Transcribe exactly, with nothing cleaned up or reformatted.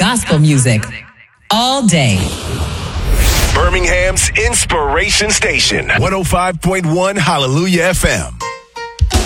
gospel music all day. Birmingham's Inspiration Station, one oh five point one Hallelujah F M.